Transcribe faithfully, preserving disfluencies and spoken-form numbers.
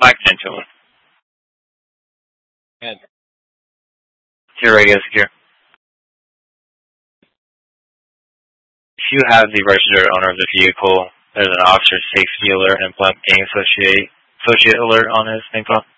five ten to him. Good. Zero radio secure. If you have the registered owner of the vehicle, there's an officer safety alert and blunt gang associate, associate alert on his info.